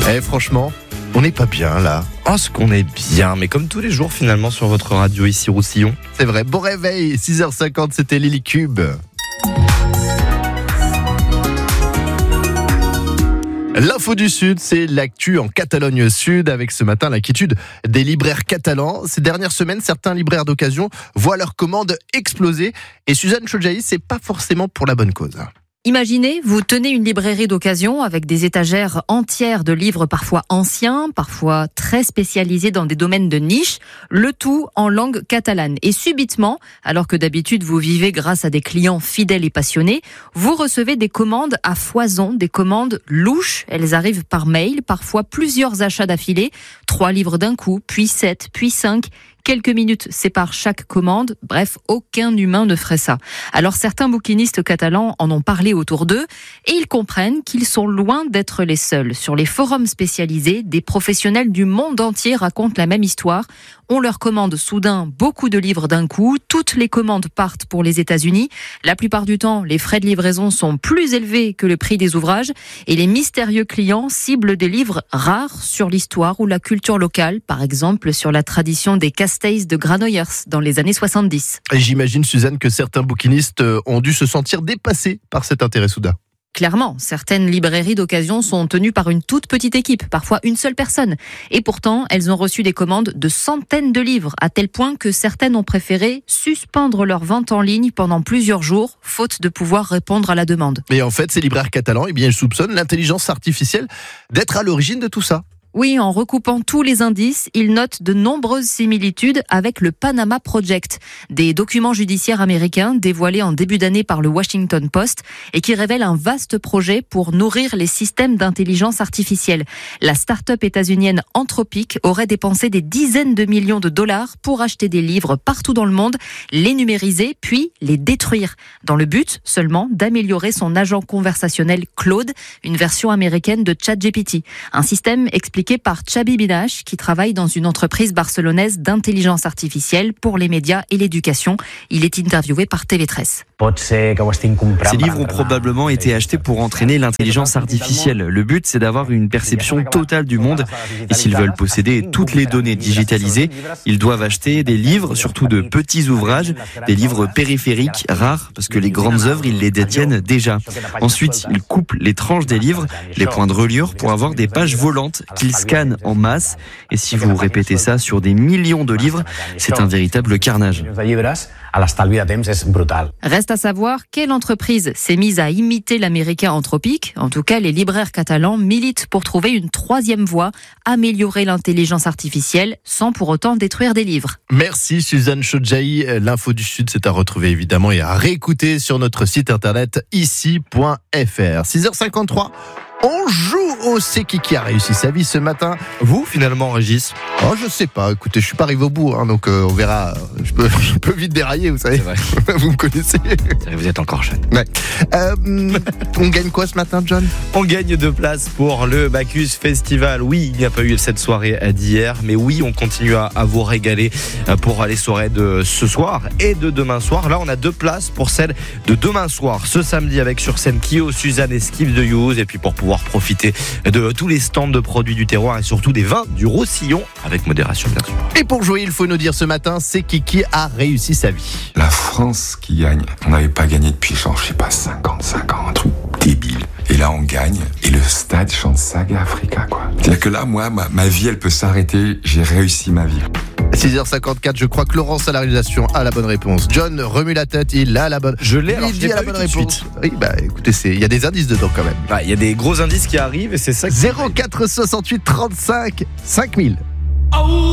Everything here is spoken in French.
Franchement, on n'est pas bien là. Oh, ce qu'on est bien, mais comme tous les jours finalement sur votre radio ici Roussillon. C'est vrai, bon réveil, 6h50, c'était Lily Cube. L'info du Sud, c'est l'actu en Catalogne Sud, avec ce matin l'inquiétude des libraires catalans. Ces dernières semaines, certains libraires d'occasion voient leurs commandes exploser. Et Suzanne Chodjaï, c'est pas forcément pour la bonne cause. Imaginez, vous tenez une librairie d'occasion avec des étagères entières de livres parfois anciens, parfois très spécialisés dans des domaines de niche, le tout en langue catalane. Et subitement, alors que d'habitude vous vivez grâce à des clients fidèles et passionnés, vous recevez des commandes à foison, des commandes louches. Elles arrivent par mail, parfois plusieurs achats d'affilée, 3 livres d'un coup, puis 7, puis 5. Quelques minutes séparent chaque commande. Bref, aucun humain ne ferait ça. Alors certains bouquinistes catalans en ont parlé autour d'eux et ils comprennent qu'ils sont loin d'être les seuls. Sur les forums spécialisés, des professionnels du monde entier racontent la même histoire. On leur commande soudain beaucoup de livres d'un coup. Toutes les commandes partent pour les États-Unis. La plupart du temps, les frais de livraison sont plus élevés que le prix des ouvrages et les mystérieux clients ciblent des livres rares sur l'histoire ou la culture locale, par exemple sur la tradition des Castells de Granollers dans les années 70. Et j'imagine, Suzanne, que certains bouquinistes ont dû se sentir dépassés par cet intérêt soudain. Clairement, certaines librairies d'occasion sont tenues par une toute petite équipe, parfois une seule personne. Et pourtant, elles ont reçu des commandes de centaines de livres, à tel point que certaines ont préféré suspendre leur vente en ligne pendant plusieurs jours, faute de pouvoir répondre à la demande. Mais en fait, ces libraires catalans, ils soupçonnent l'intelligence artificielle d'être à l'origine de tout ça. Oui, en recoupant tous les indices, ils notent de nombreuses similitudes avec le Panama Project, des documents judiciaires américains dévoilés en début d'année par le Washington Post et qui révèlent un vaste projet pour nourrir les systèmes d'intelligence artificielle. La start-up états-unienne Anthropic aurait dépensé des dizaines de millions de dollars pour acheter des livres partout dans le monde, les numériser puis les détruire, dans le but seulement d'améliorer son agent conversationnel Claude, une version américaine de ChatGPT, un système expliqué par Xabi Binache, qui travaille dans une entreprise barcelonaise d'intelligence artificielle pour les médias et l'éducation. Il est interviewé par TV13. Ces livres ont probablement été achetés pour entraîner l'intelligence artificielle. Le but, c'est d'avoir une perception totale du monde. Et s'ils veulent posséder toutes les données digitalisées, ils doivent acheter des livres, surtout de petits ouvrages, des livres périphériques, rares, parce que les grandes œuvres, ils les détiennent déjà. Ensuite, ils coupent les tranches des livres, les points de reliure, pour avoir des pages volantes qu'ils scannent en masse. Et si vous répétez ça sur des millions de livres, c'est un véritable carnage. Reste à savoir quelle entreprise s'est mise à imiter l'américain Anthropic. En tout cas, les libraires catalans militent pour trouver une troisième voie, améliorer l'intelligence artificielle sans pour autant détruire des livres. Merci Suzanne Chodjaï. L'info du Sud, c'est à retrouver évidemment et à réécouter sur notre site internet ici.fr. 6h53. On joue au C'est qui a réussi sa vie ce matin. Vous finalement, Régis? Oh, je sais pas. Écoutez, je suis pas arrivé au bout, donc on verra. Je peux vite dérailler, vous savez. C'est vrai. Vous me connaissez. Vous êtes encore jeune. Ouais. On gagne quoi ce matin, John? On gagne 2 places pour le Bacchus Festival. Oui, il n'y a pas eu cette soirée d'hier, mais oui, on continue à vous régaler pour les soirées de ce soir et de demain soir. Là, on a 2 places pour celle de demain soir, ce samedi, avec sur scène Kyo, Suzanne et Skip de Use, et puis pour pouvoir profiter de tous les stands de produits du terroir et surtout des vins du Roussillon, avec modération bien sûr. Et pour jouer, il faut nous dire ce matin, c'est qui a réussi sa vie. La France qui gagne. On n'avait pas gagné depuis, je sais pas, 55 ans, un truc débile. Et là, on gagne, et le stade chante Saga Africa, quoi. C'est-à-dire que là, moi, ma vie, elle peut s'arrêter, j'ai réussi ma vie. 6h54, je crois que Laurence à la réalisation a la bonne réponse. John remue la tête, il a la bonne. Je l'ai, alors il je dit l'ai la pas bonne eu tout de réponse. suite. Oui, écoutez, il y a des indices dedans quand même. Il y a des gros indices qui arrivent et c'est ça. 04 68 35 5000.